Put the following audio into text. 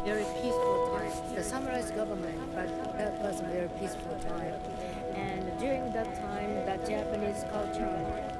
very peaceful time. The samurai government, but that was a very peaceful time. And during that time, the Japanese culture